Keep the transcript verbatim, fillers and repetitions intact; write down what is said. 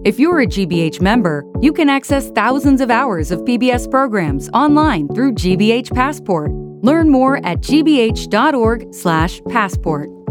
If you're a G B H member, you can access thousands of hours of P B S programs online through G B H Passport. Learn more at g b h dot org slash passport.